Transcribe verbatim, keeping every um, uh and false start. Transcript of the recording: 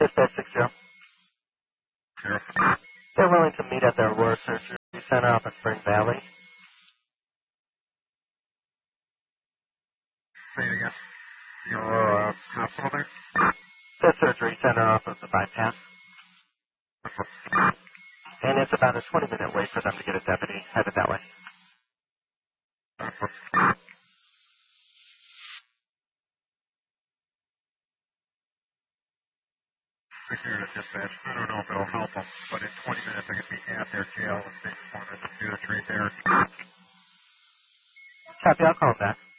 Dispatch six zero. Zero. They're willing to meet at their Aurora Surgery Center up in Spring Valley. Say it again. Your uh, hospital there? The surgery center off of the bypass. And it's about a twenty minute wait for them to get a deputy headed that way. Security dispatch. I don't know if it'll help them, but in twenty minutes they're going to be at their jail and they want to do the treat there. Copy, I'll call back.